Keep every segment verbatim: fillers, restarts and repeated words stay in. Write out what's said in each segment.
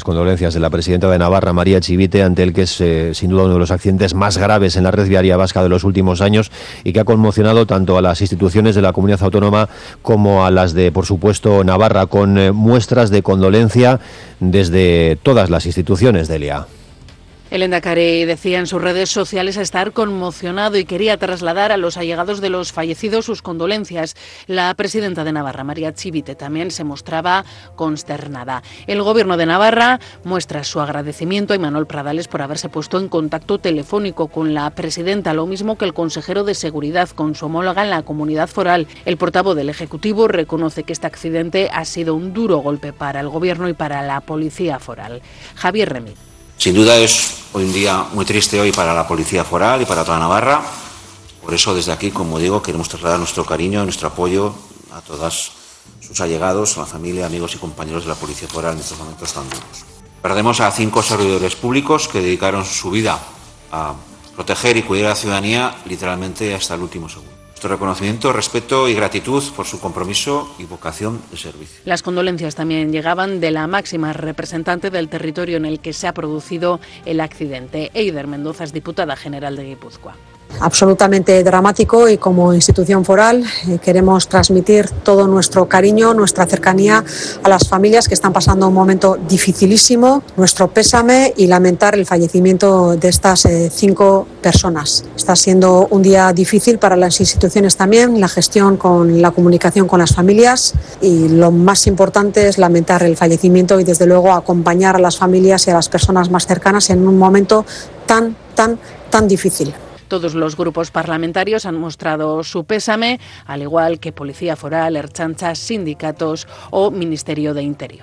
condolencias de la presidenta de Navarra, María Chivite, ante el que es eh, sin duda uno de los accidentes más graves en la red viaria vasca de los últimos años y que ha conmocionado tanto a las instituciones de la comunidad autónoma como a las de, por supuesto, Navarra, con eh, muestras de condolencia desde todas las instituciones, Delia. El Endacari decía en sus redes sociales estar conmocionado y quería trasladar a los allegados de los fallecidos sus condolencias. La presidenta de Navarra, María Chivite, también se mostraba consternada. El Gobierno de Navarra muestra su agradecimiento a Imanol Pradales por haberse puesto en contacto telefónico con la presidenta, lo mismo que el consejero de Seguridad con su homóloga en la comunidad foral. El portavoz del Ejecutivo reconoce que este accidente ha sido un duro golpe para el Gobierno y para la Policía Foral. Javier Remí. Sin duda es hoy un día muy triste hoy para la Policía Foral y para toda Navarra. Por eso desde aquí, como digo, queremos trasladar nuestro cariño, nuestro apoyo a todos sus allegados, a la familia, amigos y compañeros de la Policía Foral en estos momentos tan duros. Perdemos a cinco servidores públicos que dedicaron su vida a proteger y cuidar a la ciudadanía literalmente hasta el último segundo. Nuestro reconocimiento, respeto y gratitud por su compromiso y vocación de servicio. Las condolencias también llegaban de la máxima representante del territorio en el que se ha producido el accidente. Eider Mendoza es diputada general de Guipúzcoa. Absolutamente dramático y como institución foral eh, queremos transmitir todo nuestro cariño, nuestra cercanía a las familias que están pasando un momento dificilísimo, nuestro pésame y lamentar el fallecimiento de estas eh, cinco personas. Está siendo un día difícil para las instituciones también, la gestión con la comunicación con las familias y lo más importante es lamentar el fallecimiento y desde luego acompañar a las familias y a las personas más cercanas en un momento tan, tan, tan difícil. Todos los grupos parlamentarios han mostrado su pésame, al igual que Policía Foral, Ertzaintza, sindicatos o Ministerio de Interior.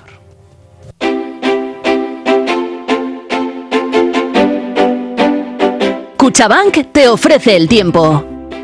Cuchabank te ofrece el tiempo.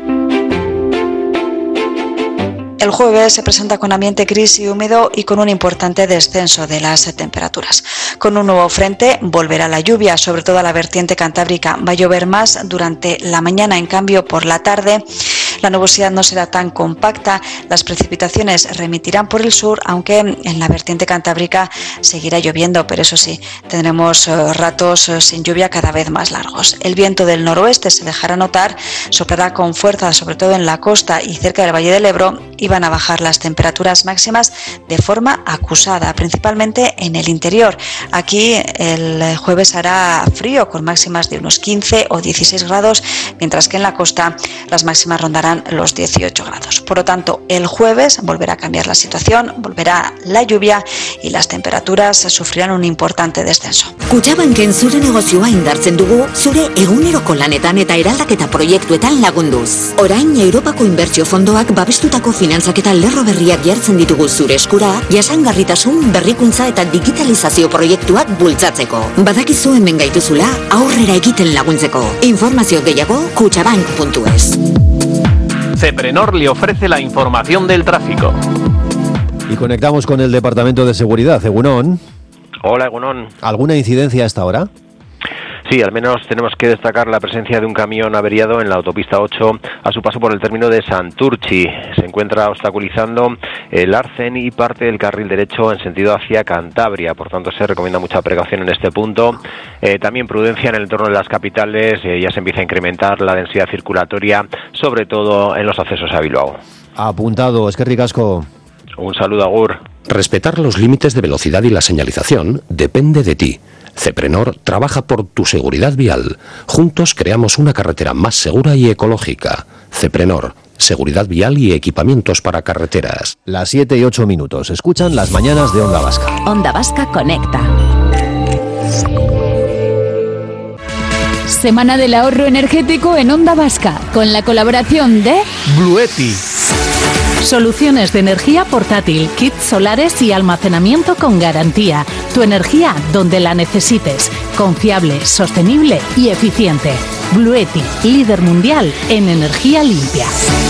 El jueves se presenta con ambiente gris y húmedo y con un importante descenso de las temperaturas. Con un nuevo frente volverá la lluvia, sobre todo a la vertiente cantábrica. Va a llover más durante la mañana, en cambio por la tarde la nubosidad no será tan compacta, las precipitaciones remitirán por el sur, aunque en la vertiente cantábrica seguirá lloviendo, pero eso sí, tendremos ratos sin lluvia cada vez más largos. El viento del noroeste se dejará notar, soplará con fuerza, sobre todo en la costa y cerca del Valle del Ebro, y van a bajar las temperaturas máximas de forma acusada, principalmente en el interior. Aquí el jueves hará frío, con máximas de unos quince o dieciséis grados, mientras que en la costa las máximas rondarán los dieciocho grados. Por lo tanto, el jueves volverá a cambiar la situación, volverá la lluvia y las temperaturas sufrirán un importante descenso. Kutxabanken zure negozioa indartzen dugu, zure eguneroko lanetan eta eraldaketa proiektuetan lagunduz. Orain Europako Inbertsio Fondoak babestutako finantzaketa lerro berriak jartzen ditugu zure eskura, jasangarritasun, berrikuntza eta digitalizazio proiektuak bultzatzeko. Badakizu hemen gaituzula aurrera egiten laguntzeko. Informazio gehiago kutxabank puntu es. Ceprenor le ofrece la información del tráfico. Y conectamos con el Departamento de Seguridad. Egunon. Hola, Egunon. ¿Alguna incidencia a esta hora? Sí, al menos tenemos que destacar la presencia de un camión averiado en la autopista ocho a su paso por el término de Santurchi. Se encuentra obstaculizando el Arcen y parte del carril derecho en sentido hacia Cantabria. Por tanto, se recomienda mucha precaución en este punto. Eh, también prudencia en el entorno de las capitales. Eh, ya se empieza a incrementar la densidad circulatoria, sobre todo en los accesos a Bilbao. Apuntado. Eskerrik asko. Un saludo, Agur. Respetar los límites de velocidad y la señalización depende de ti. Ceprenor trabaja por tu seguridad vial. Juntos creamos una carretera más segura y ecológica. Ceprenor, seguridad vial y equipamientos para carreteras. Las siete y ocho minutos. Escuchan las mañanas de Onda Vasca. Onda Vasca conecta. Semana del ahorro energético en Onda Vasca, con la colaboración de Bluetti. Soluciones de energía portátil, kits solares y almacenamiento con garantía. Tu energía donde la necesites. Confiable, sostenible y eficiente. Bluetti, líder mundial en energía limpia.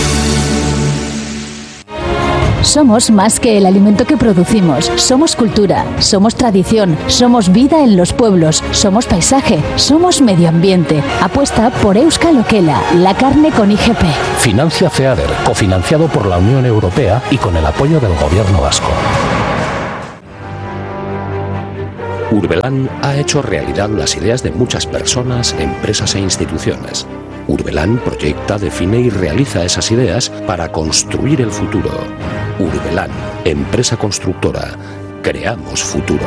Somos más que el alimento que producimos. Somos cultura, somos tradición, somos vida en los pueblos, somos paisaje, somos medio ambiente. Apuesta por Euskal Okela, la carne con I G P. Financia FEADER, cofinanciado por la Unión Europea y con el apoyo del Gobierno vasco. Urbelán ha hecho realidad las ideas de muchas personas, empresas e instituciones. Urbelán proyecta, define y realiza esas ideas para construir el futuro. Urbelán, empresa constructora. Creamos futuro.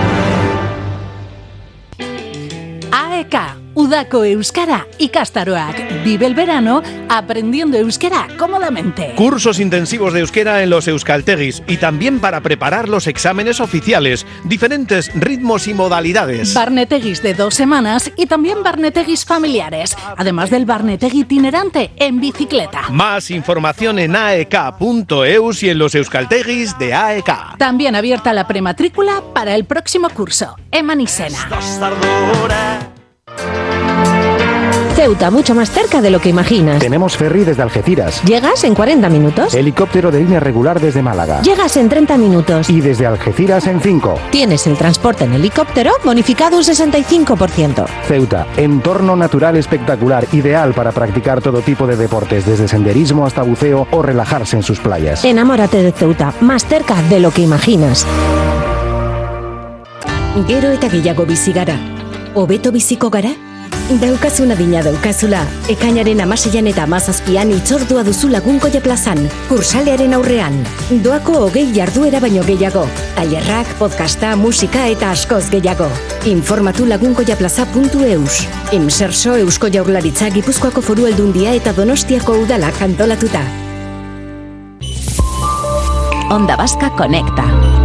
A E K, Udako Euskara ikastaroak. Vive el verano aprendiendo euskera cómodamente. Cursos intensivos de euskera en los euskaltegis y también para preparar los exámenes oficiales. Diferentes ritmos y modalidades. Barnetegis de dos semanas y también barnetegis familiares. Además del barnetegi itinerante en bicicleta. Más información en a e k punto e u s y en los euskaltegis de A E K. También abierta la prematrícula para el próximo curso. Emanisena. Ceuta, mucho más cerca de lo que imaginas. Tenemos ferry desde Algeciras. Llegas en cuarenta minutos. Helicóptero de línea regular desde Málaga. Llegas en treinta minutos. Y desde Algeciras en cinco. Tienes el transporte en helicóptero bonificado un sesenta y cinco por ciento. Ceuta, entorno natural espectacular, ideal para practicar todo tipo de deportes, desde senderismo hasta buceo o relajarse en sus playas. Enamórate de Ceuta, más cerca de lo que imaginas. Gero eta gehiago bizi gara. Hobeto biziko gara? Daukazuna dina daukazula, ekainaren amaseian eta amazazpian itzordua duzu Lagunkoia plazan, kursalearen aurrean. Doako hogei jarduera baino gehiago, tailerrak, podcasta, musika eta askoz gehiago. Informatu lagunkoiaplaza puntu e u s. Imserso Eusko Jaurlaritza, Gipuzkoako Foru Aldundia eta Donostiako Udalak antolatuta. Onda Vasca Conecta.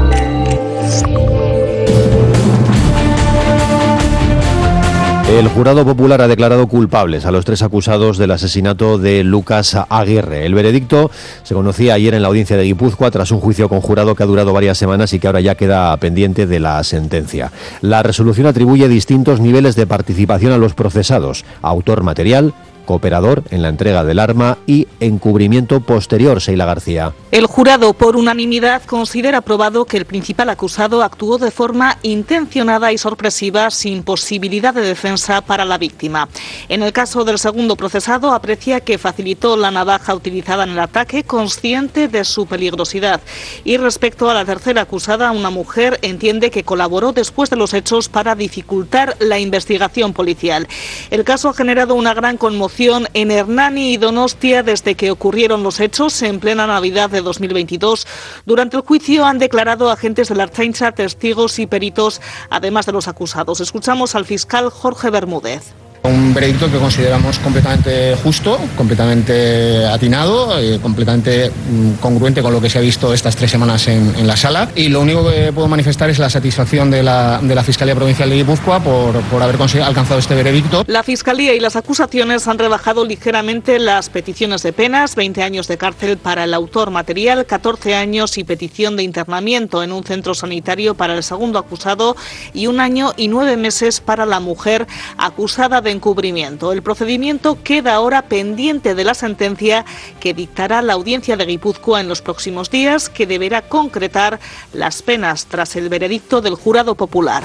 El jurado popular ha declarado culpables a los tres acusados del asesinato de Lucas Aguirre. El veredicto se conocía ayer en la audiencia de Guipúzcoa tras un juicio conjurado que ha durado varias semanas y que ahora ya queda pendiente de la sentencia. La resolución atribuye distintos niveles de participación a los procesados: autor material, cooperador en la entrega del arma y encubrimiento posterior. Seila García. El jurado, por unanimidad, considera probado que el principal acusado actuó de forma intencionada y sorpresiva, sin posibilidad de defensa para la víctima. En el caso del segundo procesado, aprecia que facilitó la navaja utilizada en el ataque, consciente de su peligrosidad. Y respecto a la tercera acusada, una mujer, entiende que colaboró después de los hechos para dificultar la investigación policial. El caso ha generado una gran conmoción en Hernani y Donostia desde que ocurrieron los hechos en plena Navidad de dos mil veintidós. Durante el juicio han declarado agentes de la Ertzaintza, testigos y peritos, además de los acusados. Escuchamos al fiscal Jorge Bermúdez. Un veredicto que consideramos completamente justo, completamente atinado, eh, completamente mm, congruente con lo que se ha visto estas tres semanas en, en la sala. Y lo único que puedo manifestar es la satisfacción de la, de la Fiscalía Provincial de Guipúzcoa por, por haber alcanzado este veredicto. La Fiscalía y las acusaciones han rebajado ligeramente las peticiones de penas: veinte años de cárcel para el autor material, catorce años y petición de internamiento en un centro sanitario para el segundo acusado y un año y nueve meses para la mujer acusada de encubrimiento. El procedimiento queda ahora pendiente de la sentencia que dictará la audiencia de Guipúzcoa en los próximos días, que deberá concretar las penas tras el veredicto del jurado popular.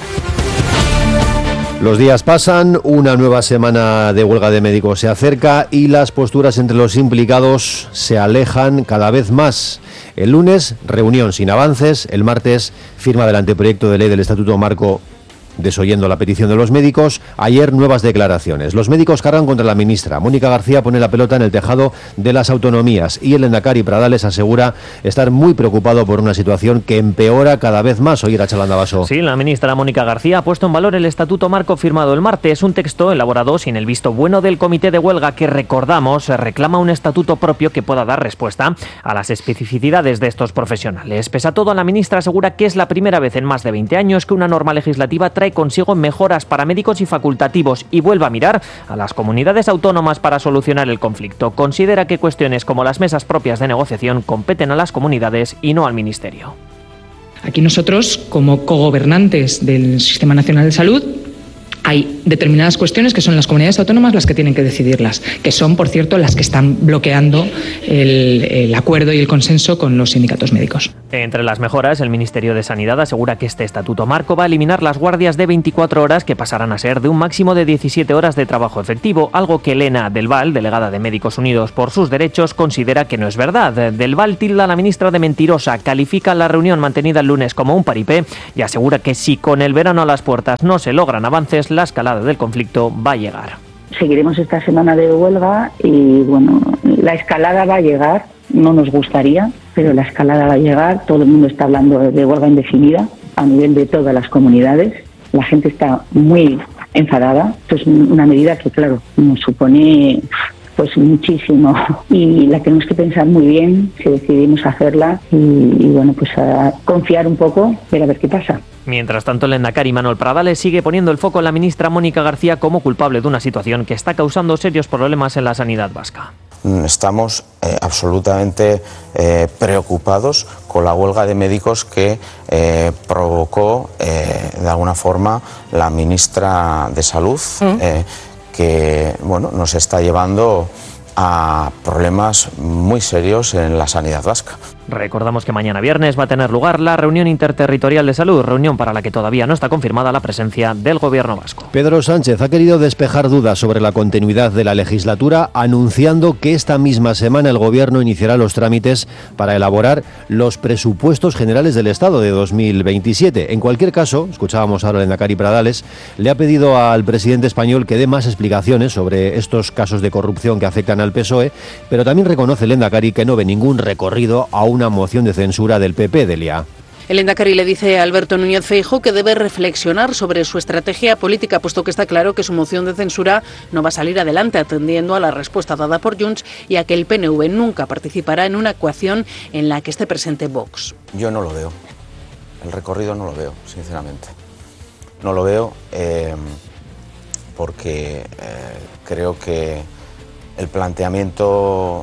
Los días pasan, una nueva semana de huelga de médicos se acerca y las posturas entre los implicados se alejan cada vez más. El lunes, reunión sin avances. El martes, firma del anteproyecto de ley del Estatuto Marco, desoyendo la petición de los médicos. Ayer, nuevas declaraciones. Los médicos cargan contra la ministra. Mónica García pone la pelota en el tejado de las autonomías y el lehendakari Pradales asegura estar muy preocupado por una situación que empeora cada vez más. Oye, Iracha Landavaso. Sí, la ministra Mónica García ha puesto en valor el Estatuto Marco firmado el martes, un texto elaborado sin el visto bueno del Comité de Huelga que, recordamos, reclama un estatuto propio que pueda dar respuesta a las especificidades de estos profesionales. Pese a todo, la ministra asegura que es la primera vez en más de veinte años que una norma legislativa trae consigo mejoras para médicos y facultativos y vuelve a mirar a las comunidades autónomas para solucionar el conflicto. Considera que cuestiones como las mesas propias de negociación competen a las comunidades y no al Ministerio. Aquí nosotros, como cogobernantes del Sistema Nacional de Salud, hay determinadas cuestiones que son las comunidades autónomas las que tienen que decidirlas, que son, por cierto, las que están bloqueando el, el acuerdo y el consenso con los sindicatos médicos. Entre las mejoras, el Ministerio de Sanidad asegura que este estatuto marco va a eliminar las guardias de veinticuatro horas que pasarán a ser de un máximo de diecisiete horas de trabajo efectivo, algo que Elena Del Val, delegada de Médicos Unidos por sus Derechos, considera que no es verdad. Del Val tilda a la ministra de mentirosa, califica la reunión mantenida el lunes como un paripé y asegura que si con el verano a las puertas no se logran avances, la escalada del conflicto va a llegar. Seguiremos esta semana de huelga y, bueno, la escalada va a llegar, no nos gustaría, pero la escalada va a llegar. Todo el mundo está hablando de huelga indefinida a nivel de todas las comunidades. La gente está muy enfadada. Esto es una medida que, claro, nos supone pues muchísimo y la tenemos que pensar muy bien si decidimos hacerla y, y bueno, pues a confiar un poco, ver a ver qué pasa. Mientras tanto, el lehendakari Manuel Pradales sigue poniendo el foco en la ministra Mónica García como culpable de una situación que está causando serios problemas en la sanidad vasca. Estamos eh, absolutamente eh, preocupados con la huelga de médicos que eh, provocó eh, de alguna forma la ministra de Salud, mm. eh, que bueno, nos está llevando a problemas muy serios en la sanidad vasca. Recordamos que mañana viernes va a tener lugar la reunión interterritorial de salud, reunión para la que todavía no está confirmada la presencia del gobierno vasco. Pedro Sánchez ha querido despejar dudas sobre la continuidad de la legislatura, anunciando que esta misma semana el gobierno iniciará los trámites para elaborar los presupuestos generales del Estado de dos mil veintisiete. En cualquier caso, escuchábamos ahora al lehendakari Pradales, le ha pedido al presidente español que dé más explicaciones sobre estos casos de corrupción que afectan al P S O E, pero también reconoce el lehendakari que no ve ningún recorrido a un una moción de censura del P P, Delia. El lehendakari le dice a Alberto Núñez Feijóo que debe reflexionar sobre su estrategia política, puesto que está claro que su moción de censura no va a salir adelante, atendiendo a la respuesta dada por Junts y a que el P N V nunca participará en una ecuación en la que esté presente Vox. Yo no lo veo. El recorrido no lo veo, sinceramente. No lo veo eh, porque eh, creo que el planteamiento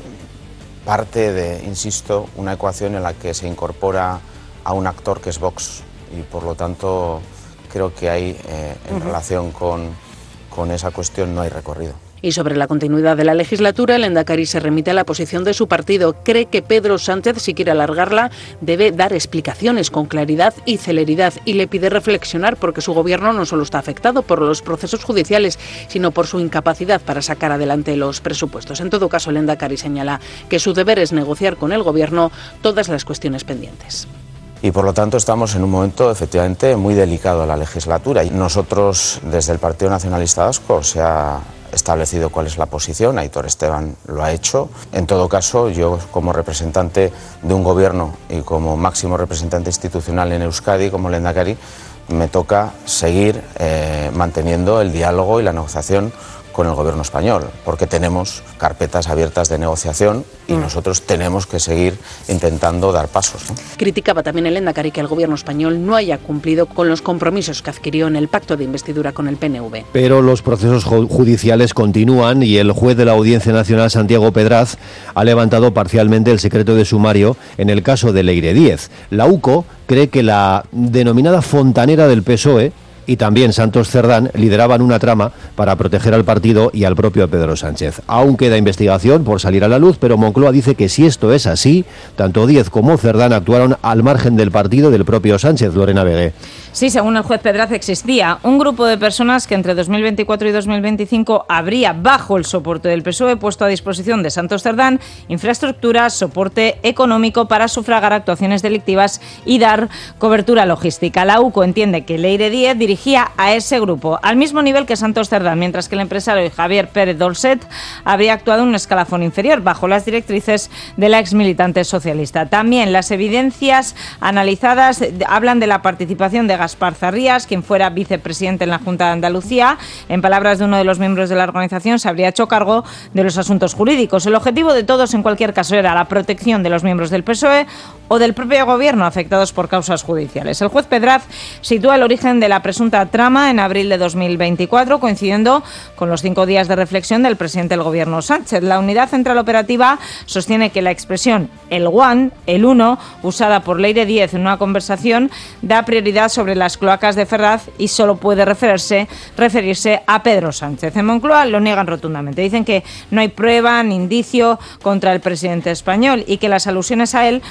parte de, insisto, una ecuación en la que se incorpora a un actor que es Vox y por lo tanto creo que hay, eh, en uh-huh. relación con, con esa cuestión no hay recorrido. Y sobre la continuidad de la legislatura, el lehendakari se remite a la posición de su partido. Cree que Pedro Sánchez, si quiere alargarla, debe dar explicaciones con claridad y celeridad y le pide reflexionar porque su gobierno no solo está afectado por los procesos judiciales, sino por su incapacidad para sacar adelante los presupuestos. En todo caso, el lehendakari señala que su deber es negociar con el gobierno todas las cuestiones pendientes. Y por lo tanto estamos en un momento efectivamente muy delicado de la legislatura. Nosotros, desde el Partido Nacionalista Vasco, se ha establecido cuál es la posición, Aitor Esteban lo ha hecho. En todo caso, yo como representante de un gobierno y como máximo representante institucional en Euskadi, como lehendakari, me toca seguir eh, manteniendo el diálogo y la negociación con el gobierno español, porque tenemos carpetas abiertas de negociación y mm. nosotros tenemos que seguir intentando dar pasos, ¿no? Criticaba también el lehendakari que el gobierno español no haya cumplido con los compromisos que adquirió en el pacto de investidura con el P N V. Pero los procesos judiciales continúan y el juez de la Audiencia Nacional, Santiago Pedraz, ha levantado parcialmente el secreto de sumario en el caso de Leire Díez. La U C O cree que la denominada fontanera del P S O E y también Santos Cerdán lideraban una trama para proteger al partido y al propio Pedro Sánchez. Aún queda investigación por salir a la luz, pero Moncloa dice que si esto es así, tanto Díez como Cerdán actuaron al margen del partido del propio Sánchez. Lorena Vegué. Sí, según el juez Pedraz, existía un grupo de personas que entre dos mil veinticuatro y dos mil veinticinco habría, bajo el soporte del P S O E, puesto a disposición de Santos Cerdán infraestructuras, soporte económico para sufragar actuaciones delictivas y dar cobertura logística. La U C O entiende que Leire Díez dirigía a ese grupo, al mismo nivel que Santos Cerdán, mientras que el empresario Javier Pérez Dolcet habría actuado en un escalafón inferior, bajo las directrices de la exmilitante socialista. También las evidencias analizadas hablan de la participación de Gaspar Zarrías, quien fuera vicepresidente en la Junta de Andalucía. En palabras de uno de los miembros de la organización, se habría hecho cargo de los asuntos jurídicos. El objetivo de todos, en cualquier caso, era la protección de los miembros del P S O E o del propio gobierno afectados por causas judiciales. El juez Pedraz sitúa el origen de la presunta trama en abril de dos mil veinticuatro, coincidiendo con los cinco días de reflexión del presidente del gobierno Sánchez. La unidad central operativa sostiene que la expresión el one, el uno, usada por Leire Díez en una conversación, da prioridad sobre las cloacas de Ferraz y solo puede referirse, referirse a Pedro Sánchez. En Moncloa lo niegan rotundamente. Dicen que no hay prueba ni indicio contra el presidente español y que las alusiones a él son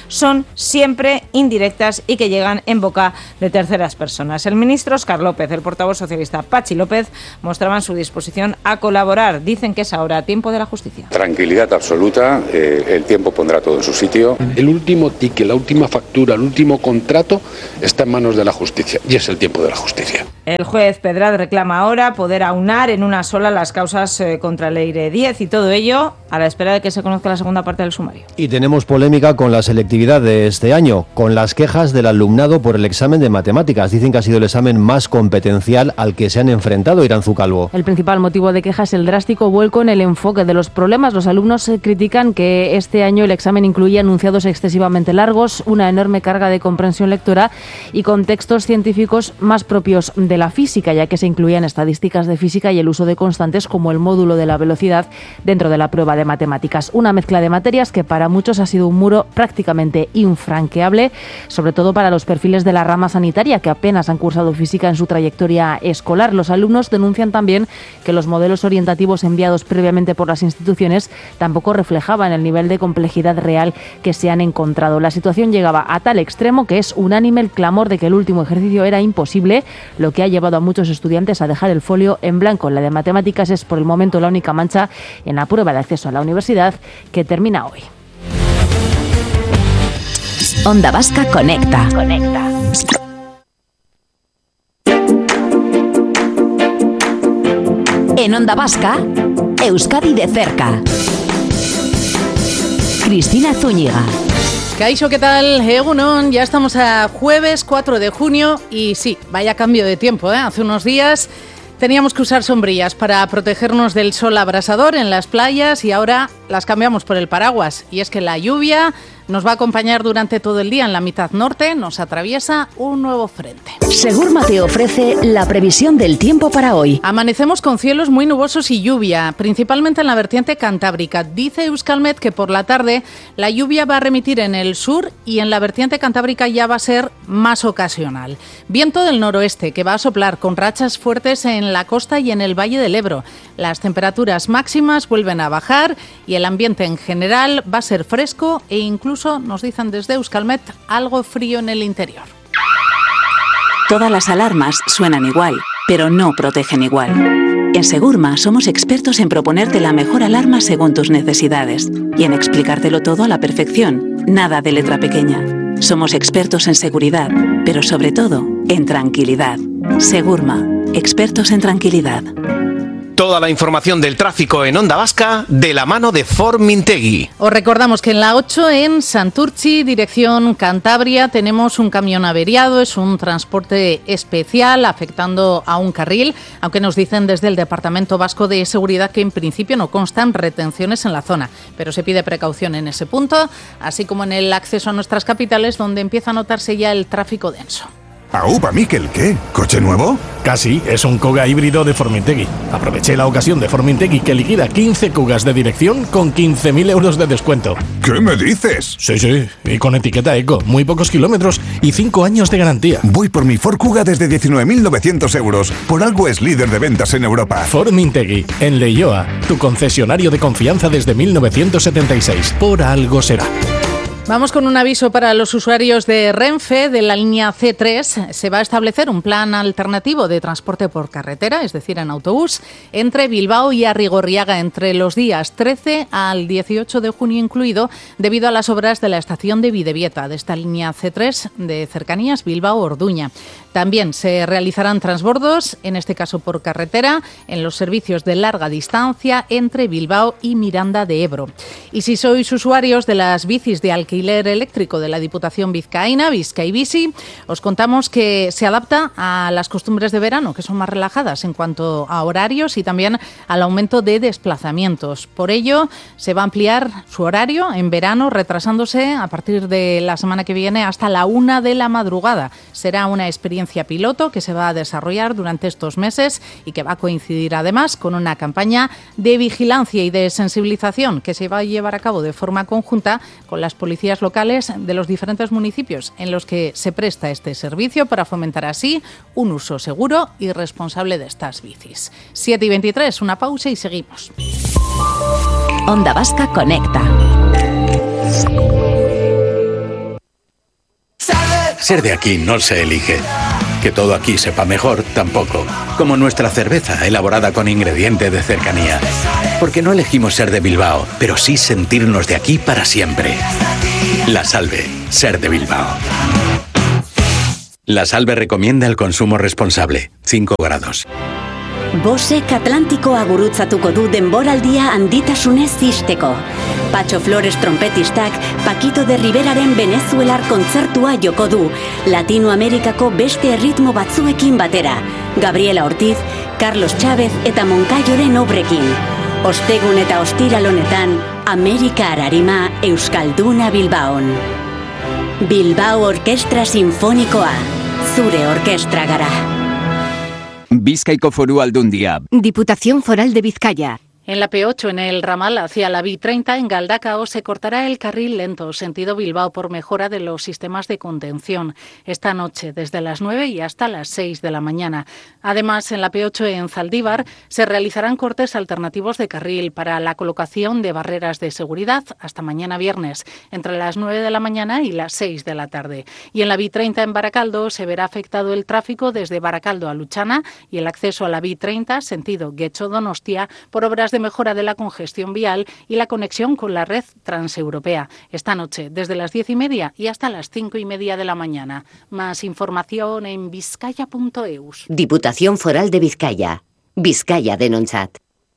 siempre indirectas y que llegan en boca de terceras personas. El ministro Óscar López, el portavoz socialista Patxi López mostraban su disposición a colaborar. Dicen que es ahora tiempo de la justicia. Tranquilidad absoluta, eh, el tiempo pondrá todo en su sitio. El último ticket, la última factura, el último contrato está en manos de la justicia y es el tiempo de la justicia. El juez Pedrad reclama ahora poder aunar en una sola las causas eh, contra Leire Díez y todo ello a la espera de que se conozca la segunda parte del sumario. Y tenemos polémica con la selectividad de este año, con las quejas del alumnado por el examen de matemáticas. Dicen que ha sido el examen más competencial al que se han enfrentado. Iranzu Calvo. El principal motivo de queja es el drástico vuelco en el enfoque de los problemas. Los alumnos critican que este año el examen incluía enunciados excesivamente largos, una enorme carga de comprensión lectora y contextos científicos más propios de la física, ya que se incluían estadísticas de física y el uso de constantes como el módulo de la velocidad dentro de la prueba de matemáticas. Una mezcla de materias que para muchos ha sido un muro prácticamente infranqueable, sobre todo para los perfiles de la rama sanitaria que apenas han cursado física en su trayectoria escolar. Los alumnos denuncian también que los modelos orientativos enviados previamente por las instituciones tampoco reflejaban el nivel de complejidad real que se han encontrado. La situación llegaba a tal extremo que es unánime el clamor de que el último ejercicio era imposible, lo que ha llevado a muchos estudiantes a dejar el folio en blanco. La de matemáticas es por el momento la única mancha en la prueba de acceso a la universidad que termina hoy. Onda Vasca Conecta. Conecta. En Onda Vasca, Euskadi de cerca. Cristina Zúñiga. Kaixo, ¿qué tal? Egunon, ya estamos a jueves cuatro de junio y sí, vaya cambio de tiempo, ¿eh? Hace unos días teníamos que usar sombrillas para protegernos del sol abrasador en las playas y ahora las cambiamos por el paraguas. Y es que la lluvia nos va a acompañar durante todo el día en la mitad norte, nos atraviesa un nuevo frente. Segurma te ofrece la previsión del tiempo para hoy. Amanecemos con cielos muy nubosos y lluvia, principalmente en la vertiente cantábrica. Dice Euskalmet que por la tarde la lluvia va a remitir en el sur y en la vertiente cantábrica ya va a ser más ocasional. Viento del noroeste que va a soplar con rachas fuertes en la costa y en el Valle del Ebro. Las temperaturas máximas vuelven a bajar y el ambiente en general va a ser fresco e incluso, nos dicen desde Euskalmet, algo frío en el interior. Todas las alarmas suenan igual, pero no protegen igual. En Segurma somos expertos en proponerte la mejor alarma según tus necesidades y en explicártelo todo a la perfección, nada de letra pequeña. Somos expertos en seguridad, pero sobre todo en tranquilidad. Segurma, expertos en tranquilidad. Toda la información del tráfico en Onda Vasca de la mano de Formintegui. Os recordamos que en la ocho, en Santurtzi, dirección Cantabria, tenemos un camión averiado. Es un transporte especial afectando a un carril, aunque nos dicen desde el Departamento Vasco de Seguridad que en principio no constan retenciones en la zona, pero se pide precaución en ese punto, así como en el acceso a nuestras capitales, donde empieza a notarse ya el tráfico denso. Aupa, Miquel, ¿qué? ¿Coche nuevo? Casi, es un Kuga híbrido de Formintegui. Aproveché la ocasión de Formintegui que liquida quince Kugas de dirección con quince mil euros de descuento. ¿Qué me dices? Sí, sí, y con etiqueta eco, muy pocos kilómetros y cinco años de garantía. Voy por mi Ford Kuga desde diecinueve mil novecientos euros. Por algo es líder de ventas en Europa. Formintegui, en Leioa, tu concesionario de confianza desde mil novecientos setenta y seis. Por algo será. Vamos con un aviso para los usuarios de Renfe de la línea ce tres. Se va a establecer un plan alternativo de transporte por carretera, es decir, en autobús, entre Bilbao y Arrigorriaga entre los días trece al dieciocho de junio incluido, debido a las obras de la estación de Bidebieta de esta línea ce tres de cercanías Bilbao-Orduña. También se realizarán transbordos, en este caso por carretera, en los servicios de larga distancia entre Bilbao y Miranda de Ebro. Y si sois usuarios de las bicis de alquiler eléctrico de la Diputación Vizcaína, Bizkaibici, os contamos que se adapta a las costumbres de verano, que son más relajadas en cuanto a horarios y también al aumento de desplazamientos. Por ello, se va a ampliar su horario en verano, retrasándose a partir de la semana que viene hasta la una de la madrugada. Será una experiencia piloto que se va a desarrollar durante estos meses y que va a coincidir además con una campaña de vigilancia y de sensibilización que se va a llevar a cabo de forma conjunta con las policías locales de los diferentes municipios en los que se presta este servicio, para fomentar así un uso seguro y responsable de estas bicis. siete y veintitrés, una pausa y seguimos. Onda Vasca Conecta. Ser de aquí no se elige. Que todo aquí sepa mejor, tampoco. Como nuestra cerveza, elaborada con ingrediente de cercanía. Porque no elegimos ser de Bilbao, pero sí sentirnos de aquí para siempre. La Salve, ser de Bilbao. La Salve recomienda el consumo responsable, cinco grados. Bosek Atlantikoa gurutzatuko du denboraldia handitasunez ixteko. Patxo Flores trompetistak Paquito de Riveraren venezuelar kontzertua joko du, Latinoamerikako beste erritmo batzuekin batera. Gabriela Ortiz, Carlos Chávez eta Moncayoren obrekin. Ostegun eta ostiral honetan, Amerika Ararima Euskalduna Bilbaon. Bilbao Orkestra Sinfonikoa, zure orkestra gara. Bizkaiko Foru Aldundia. Diputación Foral de Vizcaya. En la P ocho, en el ramal hacia la B treinta, en Galdacao, se cortará el carril lento, sentido Bilbao, por mejora de los sistemas de contención. Esta noche, desde las nueve y hasta las seis de la mañana. Además, en la P ocho, en Zaldívar, se realizarán cortes alternativos de carril para la colocación de barreras de seguridad hasta mañana viernes, entre las nueve de la mañana y las seis de la tarde. Y en la B treinta, en Baracaldo, se verá afectado el tráfico desde Baracaldo a Luchana y el acceso a la B treinta, sentido Getxo-Donostia, por obras de mejora de la congestión vial y la conexión con la red transeuropea. Esta noche, desde las diez y media y hasta las cinco y media de la mañana. Más información en bizkaia punto eus. Diputación Foral de Vizcaya. Vizcaya denontzat.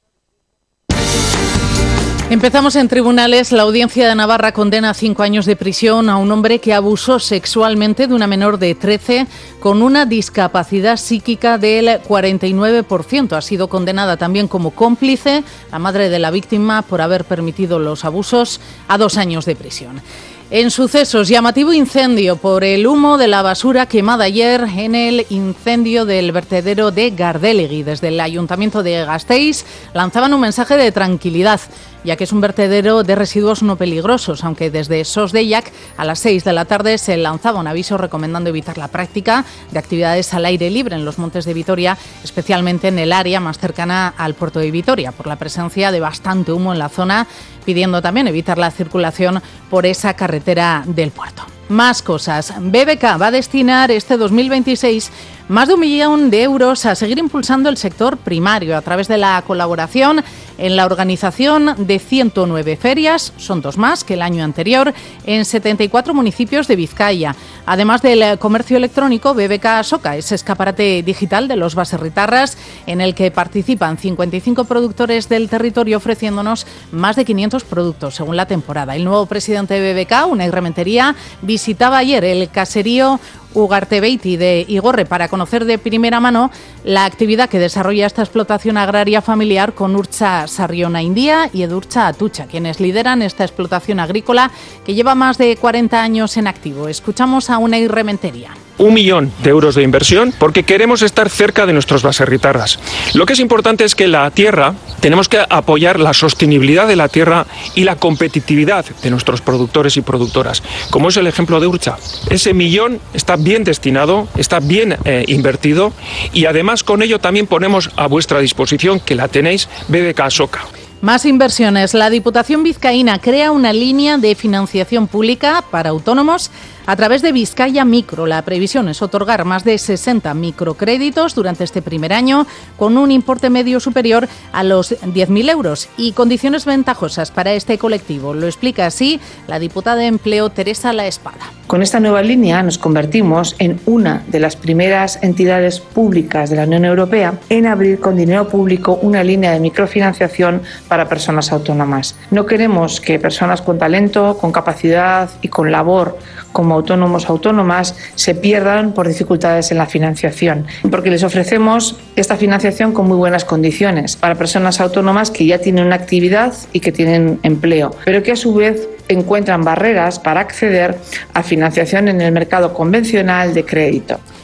Empezamos en tribunales. La Audiencia de Navarra condena a cinco años de prisión a un hombre que abusó sexualmente de una menor de trece con una discapacidad psíquica del cuarenta y nueve por ciento. Ha sido condenada también como cómplice la madre de la víctima por haber permitido los abusos, a dos años de prisión. En sucesos, llamativo incendio por el humo de la basura quemada ayer en el incendio del vertedero de Gardelegui. Desde el Ayuntamiento de Gasteiz lanzaban un mensaje de tranquilidad, ya que es un vertedero de residuos no peligrosos, aunque desde Sos Deiak a las seis de la tarde se lanzaba un aviso recomendando evitar la práctica de actividades al aire libre en los Montes de Vitoria, especialmente en el área más cercana al puerto de Vitoria, por la presencia de bastante humo en la zona, pidiendo también evitar la circulación por esa carretera del puerto. Más cosas. B B K va a destinar este dos mil veintiséis más de un millón de euros a seguir impulsando el sector primario a través de la colaboración en la organización de ciento nueve ferias, son dos más que el año anterior, en setenta y cuatro municipios de Vizcaya. Además del comercio electrónico, B B K Soca es escaparate digital de los baserritarras en el que participan cincuenta y cinco productores del territorio ofreciéndonos más de quinientos productos según la temporada. El nuevo presidente de B B K, Unai Rementería, visitaba ayer el caserío Ugartebeiti de Igorre para conocer de primera mano la actividad que desarrolla esta explotación agraria familiar con Urtza Sarriona India y Edurtza Atucha, quienes lideran esta explotación agrícola que lleva más de cuarenta años en activo. Escuchamos a Unai Rementería. Un millón de euros de inversión porque queremos estar cerca de nuestros baserritarras. Lo que es importante es que la tierra, tenemos que apoyar la sostenibilidad de la tierra y la competitividad de nuestros productores y productoras, como es el ejemplo de Urtza. Ese millón está bien destinado, está bien eh, invertido y además con ello también ponemos a vuestra disposición, que la tenéis, B B K Soca. Más inversiones. La Diputación Vizcaína crea una línea de financiación pública para autónomos a través de Vizcaya Micro. La previsión es otorgar más de sesenta microcréditos durante este primer año con un importe medio superior a los diez mil euros y condiciones ventajosas para este colectivo. Lo explica así la diputada de Empleo Teresa La Espada. Con esta nueva línea nos convertimos en una de las primeras entidades públicas de la Unión Europea en abrir con dinero público una línea de microfinanciación para personas autónomas. No queremos que personas con talento, con capacidad y con labor como autónomos o autónomas se pierdan por dificultades en la financiación, porque les ofrecemos esta financiación con muy buenas condiciones para personas autónomas que ya tienen una actividad y que tienen empleo, pero que a su vez encuentran barreras para acceder a financiación en el mercado convencional de crédito.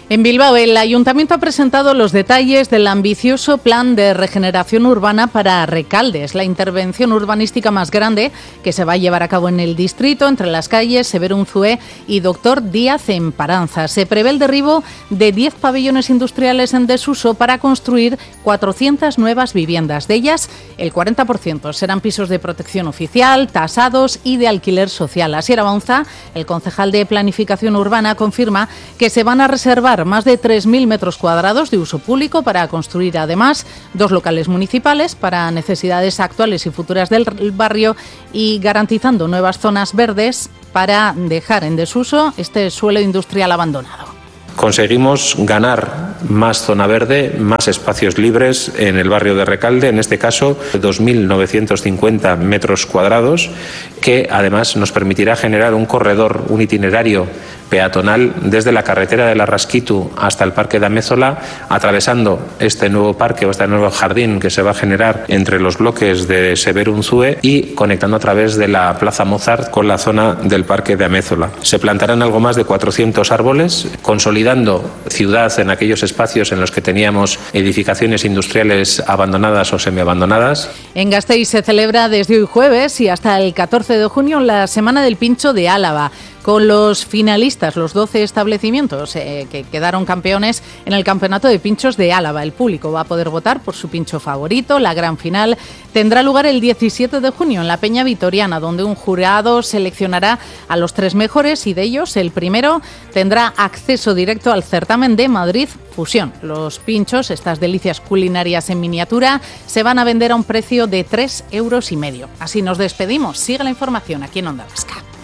En Bilbao, el Ayuntamiento ha presentado los detalles del ambicioso plan de regeneración urbana para Recalde. Es la intervención urbanística más grande que se va a llevar a cabo en el distrito, entre las calles Severo Unzué y Doctor Díaz en Paranza. Se prevé el derribo de diez pabellones industriales en desuso para construir cuatrocientas nuevas viviendas. De ellas, el cuarenta por ciento serán pisos de protección oficial, tasados y de alquiler social. Asier Abaunza, el concejal de Planificación Urbana, confirma que se van a reservar más de tres mil metros cuadrados de uso público para construir además dos locales municipales para necesidades actuales y futuras del barrio y garantizando nuevas zonas verdes para dejar en desuso este suelo industrial abandonado. Conseguimos ganar más zona verde, más espacios libres en el barrio de Recalde, en este caso dos mil novecientos cincuenta metros cuadrados, que además nos permitirá generar un corredor, un itinerario peatonal desde la carretera de Larrasquitu hasta el Parque de Amézola, atravesando este nuevo parque o este nuevo jardín que se va a generar entre los bloques de Severo Unzué y conectando a través de la Plaza Mozart con la zona del Parque de Amézola. Se plantarán algo más de cuatrocientos árboles, consolidando ciudad en aquellos espacios en los que teníamos edificaciones industriales abandonadas o semiabandonadas. En Gasteiz se celebra desde hoy jueves y hasta el catorce de junio la Semana del Pincho de Álava, con los finalistas, los doce establecimientos eh, que quedaron campeones en el Campeonato de Pinchos de Álava. El público va a poder votar por su pincho favorito. La gran final tendrá lugar el diecisiete de junio en la Peña Vitoriana, donde un jurado seleccionará a los tres mejores y de ellos el primero tendrá acceso directo al certamen de Madrid Fusión. Los pinchos, estas delicias culinarias en miniatura, se van a vender a un precio de tres euros y medio. Así nos despedimos. Sigue la información aquí en Onda Vasca.